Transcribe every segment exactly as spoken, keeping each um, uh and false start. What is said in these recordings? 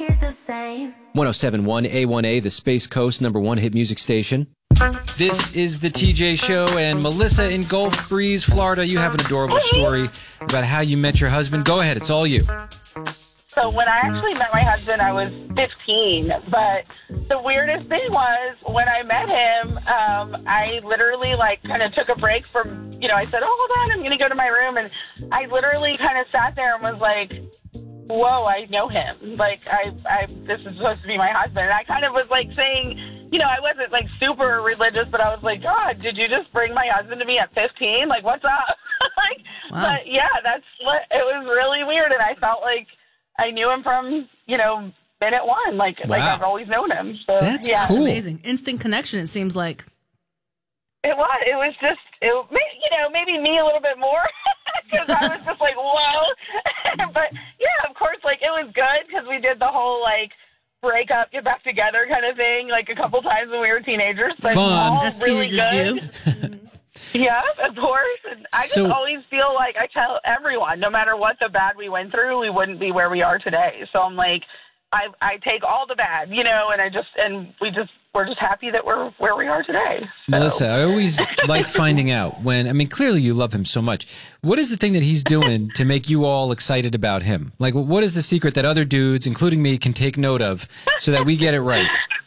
hear the same. one oh seven point one A one A, the Space Coast number one hit music station. This is the T J Show, and Melissa in Gulf Breeze, Florida, you have an adorable story about how you met your husband. Go ahead, it's all you. So when I actually met my husband, I was fifteen. But the weirdest thing was when I met him, um, I literally like kind of took a break from, you know, I said, oh, hold on, I'm going to go to my room. And I literally kind of sat there and was like, whoa, I know him. Like, I, I, this is supposed to be my husband. And I kind of was like saying, you know, I wasn't like super religious, but I was like, God, did you just bring my husband to me at fifteen? Like, what's up? like, wow. But yeah, that's what, it was really weird. And I felt like I knew him from, you know, minute one. Like, wow. like I've always known him. So, That's yeah. cool. Amazing. Instant connection, it seems like. It was. It was just, it, you know, maybe me a little bit more because I was just like, whoa. But yeah, of course, like it was good because we did the whole like break up, get back together kind of thing, like a couple times when we were teenagers. But Fun. all As really teenagers good. do. Yeah, of course. And I just So- always feel like I tell everyone, no matter what the bad we went through, we wouldn't be where we are today. So I'm like, I I take all the bad, you know, and I just and we just we're just happy that we're where we are today. So. Melissa, I always like finding out when, I mean, clearly you love him so much. What is the thing that he's doing to make you all excited about him? Like, what is the secret that other dudes, including me, can take note of so that we get it right?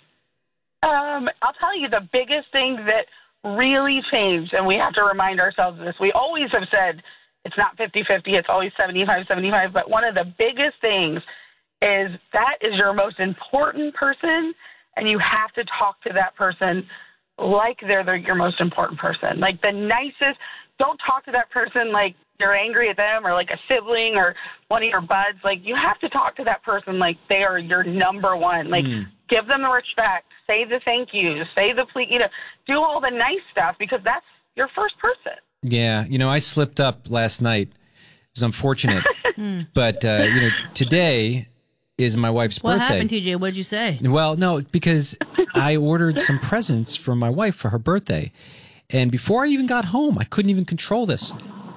Um, I'll tell you the biggest thing that really changed, and we have to remind ourselves of this. We always have said it's not fifty-fifty, it's always seventy-five seventy-five, but one of the biggest things is that is your most important person, and you have to talk to that person like they're the, your most important person. Like the nicest, don't talk to that person like you're angry at them or like a sibling or one of your buds. Like you have to talk to that person like they are your number one. Like Mm. give them the respect, say the thank yous, say the please, you know, do all the nice stuff because that's your first person. Yeah, you know, I slipped up last night. It was unfortunate. But, uh, you know, today is my wife's What birthday. happened, T J? What'd you say? Well, no, because I ordered some presents for my wife for her birthday. And before I even got home, I couldn't even control this.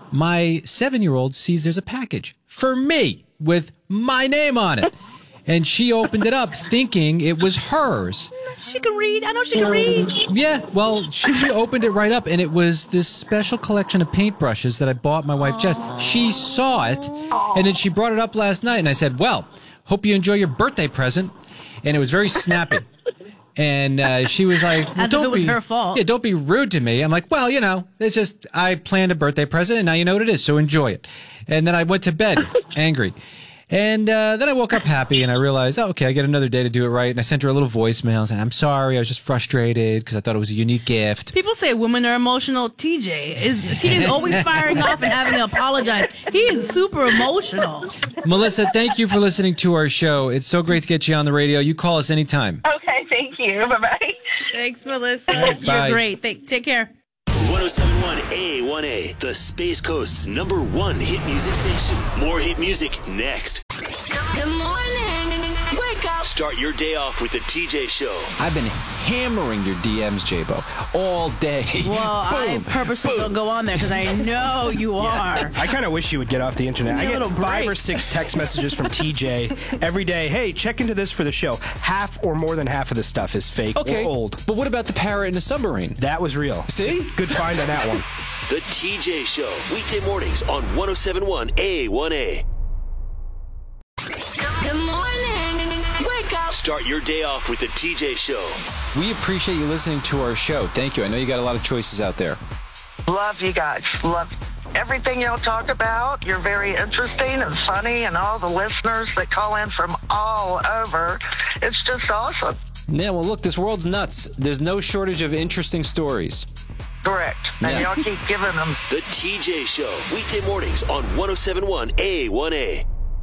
My seven-year-old sees there's a package for me with my name on it. And she opened it up thinking it was hers. She can read. I know she can read. Yeah, well, she opened it right up, and it was this special collection of paintbrushes that I bought my wife Jess. She saw it, and then she brought it up last night, and I said, well, hope you enjoy your birthday present. And it was very snappy. And uh, she was like, well, As if don't it was be, her fault. Yeah, don't be rude to me. I'm like, well, you know, it's just, I planned a birthday present, and now you know what it is, so enjoy it. And then I went to bed angry. And uh, then I woke up happy, and I realized, oh, okay, I get another day to do it right. And I sent her a little voicemail saying, I'm sorry, I was just frustrated because I thought it was a unique gift. People say women are emotional. T J is T J is always firing off and having to apologize. He is super emotional. Melissa, thank you for listening to our show. It's so great to get you on the radio. You call us anytime. Okay, thank you. Bye-bye. Thanks, Melissa. Bye. You're great. Take, take care. one oh seven point one A one A, the Space Coast's number one hit music station. More hit music next. Good morning. Wake up. Start your day off with the T J Show. I've been hammering your D Ms, J-Bo, all day. Well, I purposely don't go on there because I know you are. I kind of wish you would get off the internet. Give me I a get little five break. or six text messages from T J every day. Hey, check into this for the show. Half or more than half of the stuff is fake Okay, or old. but what about the parrot in the submarine? That was real. See? Good find on that one. The T J Show, weekday mornings on one oh seven point one A one A. Good morning. Wake up. Start your day off with the T J Show. We appreciate you listening to our show. Thank you. I know you got a lot of choices out there. Love you guys. Love everything y'all talk about. You're very interesting and funny, and all the listeners that call in from all over. It's just awesome. Yeah, well, look, this world's nuts. There's no shortage of interesting stories. Correct. And Yeah. y'all keep giving them. The T J Show, weekday mornings on one oh seven point one A one A.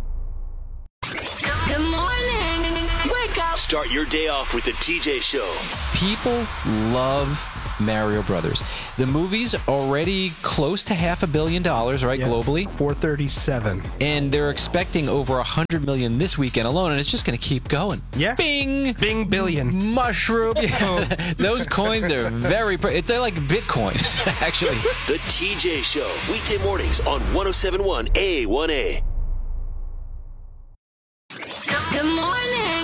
Good morning. Wake up. Start your day off with the T J Show. People love Mario Brothers. The movie's already close to half a billion dollars, right, Yeah. globally? four thirty-seven. And they're expecting over a hundred million this weekend alone, and it's just going to keep going. Yeah. Bing! Bing billion. Mushroom. Yeah. Those coins are very, pr- they're like Bitcoin, actually. The T J Show, weekday mornings on one oh seven point one A one A. Good morning.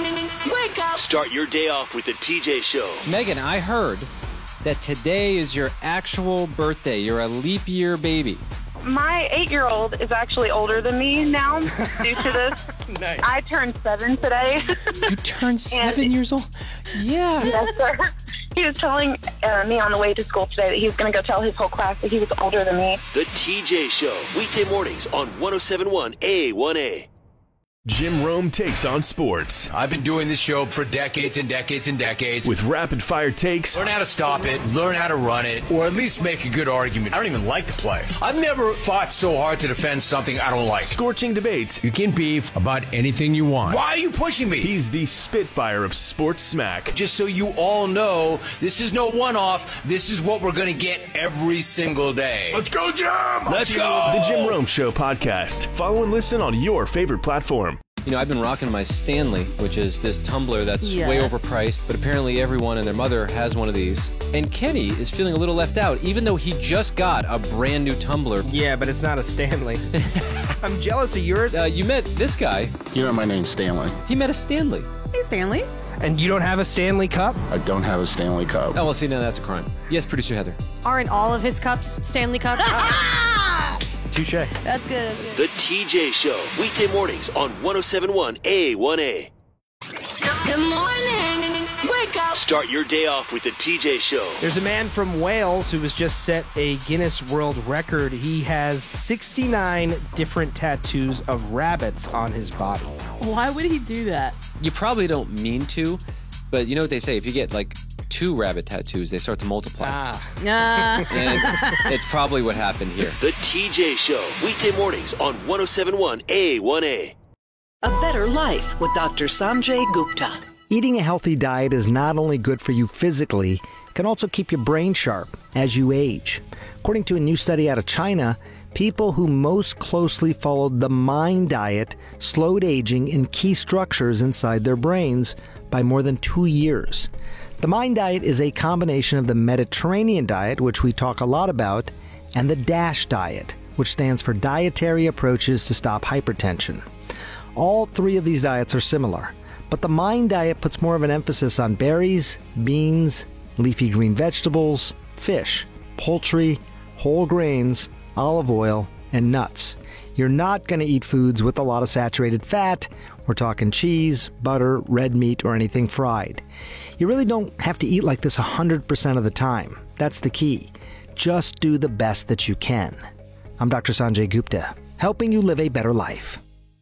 Start your day off with the T J Show. Megan, I heard that today is your actual birthday. You're a leap year baby. My eight-year-old is actually older than me now due to this. Nice. I turned seven today. You turned seven years old? Yeah. Yes, sir. He was telling uh, me on the way to school today that he was going to go tell his whole class that he was older than me. The T J Show, weekday mornings on one oh seven point one A one A. Jim Rome takes on sports. I've been doing this show for decades and decades and decades. With rapid-fire takes. Learn how to stop it, learn how to run it, or at least make a good argument. I don't even like to play. I've never fought so hard to defend something I don't like. Scorching debates. You can beef about anything you want. Why are you pushing me? He's the Spitfire of sports smack. Just so you all know, this is no one-off. This is what we're going to get every single day. Let's go, Jim! Let's go! The Jim Rome Show podcast. Follow and listen on your favorite platform. You know, I've been rocking my Stanley, which is this tumbler that's Yes. way overpriced, but apparently everyone and their mother has one of these. And Kenny is feeling a little left out, even though he just got a brand new tumbler. Yeah, but it's not a Stanley. I'm jealous of yours. Uh, you met this guy. You know my name's Stanley. He met a Stanley. Hey, Stanley. And you don't have a Stanley Cup? I don't have a Stanley Cup. Oh, well, see, now that's a crime. Yes, producer Heather. Aren't all of his cups Stanley Cups? Touche. That's good. That's good. The T J Show, weekday mornings on one oh seven point one A one A. Good morning. Wake up. Start your day off with the T J Show. There's a man from Wales who has just set a Guinness World Record. He has sixty-nine different tattoos of rabbits on his body. Why would he do that? You probably don't mean to, but you know what they say? If you get like two rabbit tattoos, they start to multiply. Ah. Nah. And it's probably what happened here. The T J Show, weekday mornings on one oh seven point one A one A. A Better Life with Doctor Sanjay Gupta. Eating a healthy diet is not only good for you physically, it can also keep your brain sharp as you age. According to a new study out of China, people who most closely followed the MIND diet slowed aging in key structures inside their brains by more than two years. The MIND diet is a combination of the Mediterranean diet, which we talk a lot about, and the DASH diet, which stands for Dietary Approaches to Stop Hypertension. All three of these diets are similar, but the MIND diet puts more of an emphasis on berries, beans, leafy green vegetables, fish, poultry, whole grains, olive oil, and nuts. You're not going to eat foods with a lot of saturated fat. We're talking cheese, butter, red meat, or anything fried. You really don't have to eat like this one hundred percent of the time. That's the key. Just do the best that you can. I'm Doctor Sanjay Gupta, helping you live a better life.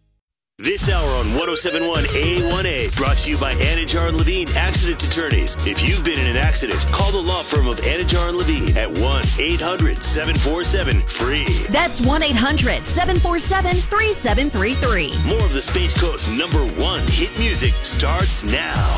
This hour on one oh seven point one A one A, brought to you by Anajar and Levine Accident Attorneys. If you've been in an accident, call the law firm of Anajar and Levine at one eight hundred seven four seven free. That's one eight hundred seven four seven three seven three three. More of the Space Coast's number one hit music starts now.